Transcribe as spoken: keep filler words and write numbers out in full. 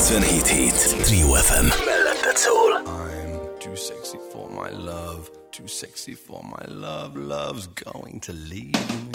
kilencvenhét hét Trio ef em melletted szól. I'm too sexy for my love, too sexy for my love, love's going to leave me.